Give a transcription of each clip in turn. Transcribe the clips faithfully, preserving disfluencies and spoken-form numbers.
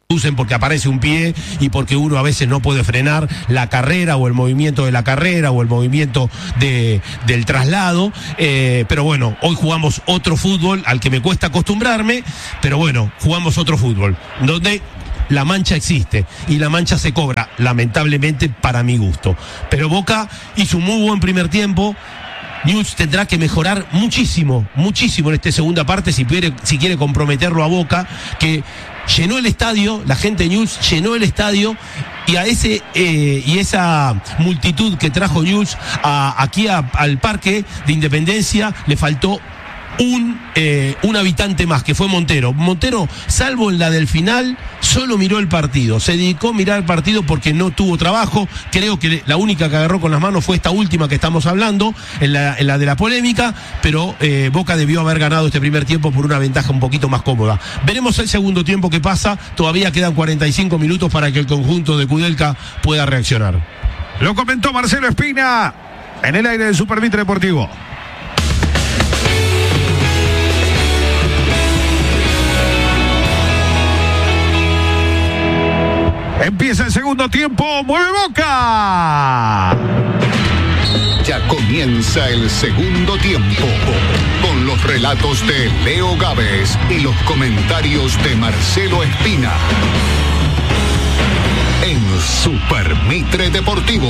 usen porque aparece un pie y porque uno a veces no puede frenar la carrera o el movimiento de la carrera o el movimiento de, del traslado, eh, pero bueno, hoy jugamos otro fútbol al que me cuesta acostumbrarme, pero bueno, jugamos otro fútbol, donde la mancha existe y la mancha se cobra, lamentablemente para mi gusto, pero Boca hizo un muy buen primer tiempo. Newell's tendrá que mejorar muchísimo, muchísimo en esta segunda parte si quiere, si quiere comprometerlo a Boca, que llenó el estadio, la gente de Newell's llenó el estadio, y a ese eh, y esa multitud que trajo Newell's a, aquí a, al Parque de Independencia le faltó un eh, un habitante más, que fue Montero. Montero, salvo en la del final, solo miró el partido, se dedicó a mirar el partido porque no tuvo trabajo. Creo que la única que agarró con las manos fue esta última que estamos hablando, en la, en la de la polémica, pero eh, Boca debió haber ganado este primer tiempo por una ventaja un poquito más cómoda. Veremos el segundo tiempo que pasa, todavía quedan cuarenta y cinco minutos para que el conjunto de Kudelka pueda reaccionar. Lo comentó Marcelo Espina en el aire del Super Mitre Deportivo. Empieza el segundo tiempo, mueve Boca. Ya comienza el segundo tiempo, con los relatos de Leo Gávez y los comentarios de Marcelo Espina. En Super Mitre Deportivo.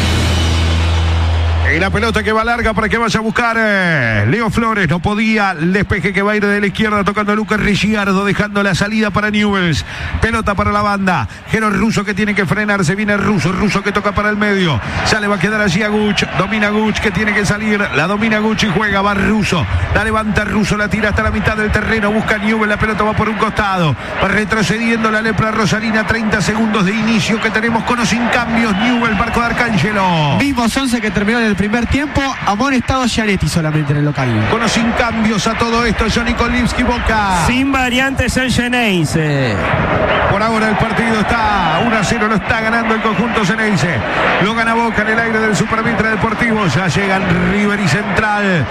Y la pelota que va larga para que vaya a buscar eh, Leo Flores, no podía, el despeje que va a ir de la izquierda tocando a Lucas Ricciardo, dejando la salida para Newell's, pelota para la banda, Jero Russo que tiene que frenarse, viene Russo, Russo que toca para el medio, ya le va a quedar allí a Guch, domina Guch que tiene que salir, la domina Guch y juega, va Russo, la levanta Russo, la tira hasta la mitad del terreno, busca Newell's, la pelota va por un costado, va retrocediendo la lepra rosarina, treinta segundos de inicio que tenemos con o sin cambios, Newell's, Marco de Arcángelo. Mismos once que terminó en el primer tiempo, amonestado Gianetti solamente en el local. Con o sin cambios a todo esto, Johnny Kolivsky, Boca. Sin variantes en Xeneize. Por ahora el partido está uno a cero, lo está ganando el conjunto Xeneize. Lo gana Boca en el aire del Super Mitre Deportivo. Ya llegan River y Central.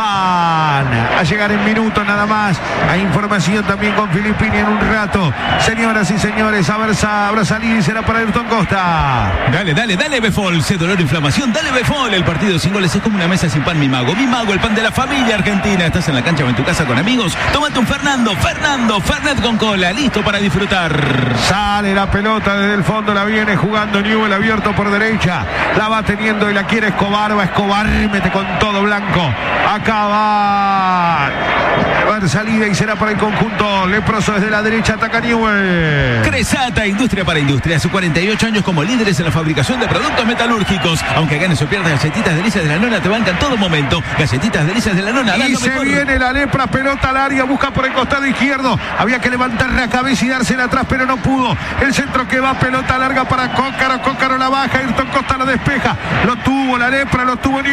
Van a llegar en minutos nada más. Hay información también con Filippini en un rato. Señoras y señores, a ver, habrá salido y será para Ayrton Costa. Dale, dale, dale Befol. Sé dolor, inflamación, dale Befol. El partido sin goles es como una mesa sin pan, mi mago. Mi mago, el pan de la familia argentina. Estás en la cancha o en tu casa con amigos. Tómate un Fernando, Fernando, Fernet con cola. Listo para disfrutar. Sale la pelota desde el fondo, la viene jugando Newell's, abierto por derecha. La va teniendo y la quiere Escobar. Va Escobar, mete con todo Blanco. Acá va. Va a haber salida y será para el conjunto leproso desde la derecha. Ataca Newell's. Cresata, industria para industria. Hace cuarenta y ocho años como líderes en la fabricación de productos metalúrgicos. Aunque ganes o pierdas, Galletitas Delicias de la Nona te bancan todo momento. Galletitas Delicias de la Nona. Y se mejor. Viene la lepra, pelota al área, busca por el costado izquierdo. Había que levantar la cabeza y dársela atrás, pero no pudo. El centro que va, pelota larga para Cócaro. Cócaro la baja, Ayrton Costa la despeja. Lo tuvo la lepra, lo tuvo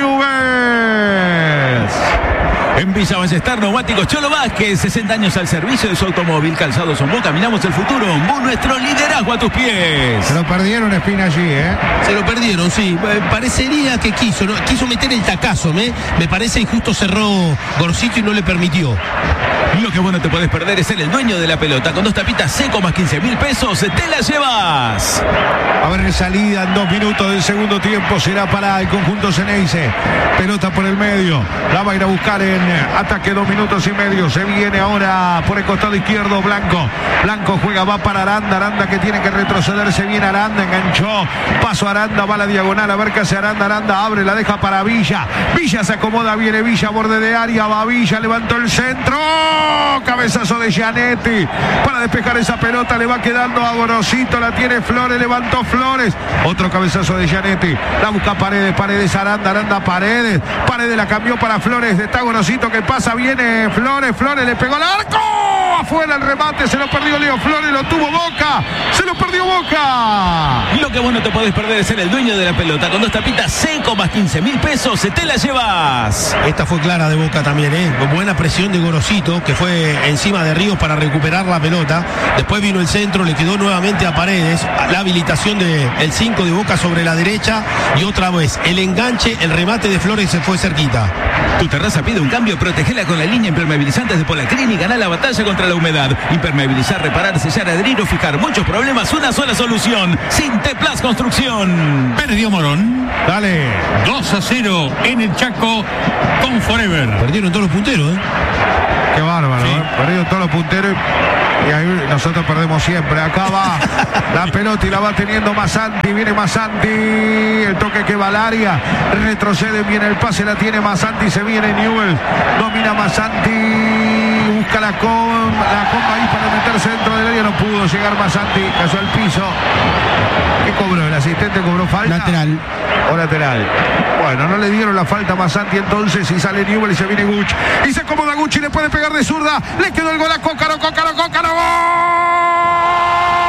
Newell's. En Villa Ballester, Neumáticos Cholo Vázquez, sesenta años al servicio de su automóvil. Calzados Ombú, caminamos el futuro. Ombú, nuestro liderazgo a tus pies. Se lo perdieron Espina allí, ¿eh? Se lo perdieron, sí. Parecería que quiso, ¿no? Quiso meter el tacazo, ¿me? Me parece, y justo cerró Gorcito y no le permitió. Lo que vos no te podés perder es ser el dueño de la pelota. Con dos tapitas seco más quince mil pesos, te la llevas. A ver, salida en dos minutos del segundo tiempo será para el conjunto Xeneize. Pelota por el medio, la va a ir a buscar en ataque, dos minutos y medio. Se viene ahora por el costado izquierdo Blanco. Blanco juega, va para Aranda. Aranda que tiene que retroceder, se viene Aranda, enganchó. Paso Aranda, va a la diagonal, a ver qué hace Aranda. Aranda abre, la deja para Villa. Villa se acomoda, viene Villa, borde de área, va Villa, levantó el centro. Cabezazo de Gianetti para despejar esa pelota, le va quedando a Gorosito, la tiene Flores, levantó Flores, otro cabezazo de Gianetti, la busca Paredes, Paredes, Aranda, Aranda, Paredes, Paredes la cambió para Flores, está Gorosito que pasa, viene Flores, Flores le pegó al arco, afuera el remate, se lo perdió Leo Flores, lo tuvo Boca, se lo perdió Boca. Lo que vos no te podés perder es ser el dueño de la pelota, con dos tapitas seco más quince mil pesos, te la llevas. Esta fue clara de Boca también, ¿eh? Buena presión de Gorosito, que fue encima de Ríos para recuperar la pelota. Después vino el centro, le quedó nuevamente a Paredes, la habilitación del cinco de Boca sobre la derecha, y otra vez el enganche, el remate de Flores se fue cerquita. Tu terraza pide un cambio, protegela con la línea impermeabilizantes de Polacrini y ganá la batalla contra la humedad. Impermeabilizar, reparar, sellar, adherir o fijar muchos problemas, una sola solución. Sinteplas Construcción. Perdió Morón. Dale. dos a cero en el Chaco con Forever. Perdieron todos los punteros, ¿eh? Qué bárbaro, Sí. ¿eh? Perdido todos los punteros y ahí nosotros perdemos siempre. Acá va la pelota y la va teniendo Masanti. Viene Masanti. El toque que va al área. Retrocede, viene el pase, la tiene Masanti. Se viene Newell. Domina Masanti. Busca la, com, la comba ahí para meterse dentro del área. No pudo llegar Masanti. Cayó al piso. ¿Qué cobró? ¿El asistente cobró falta? Lateral. O lateral. Bueno, no le dieron la falta a Masanti entonces y sale Newell y se viene Gucci. Y se acomoda Gucci, le puede pegar de zurda. Le quedó el gol a Cócaro, Cócaro, Cócaro. ¡Gol!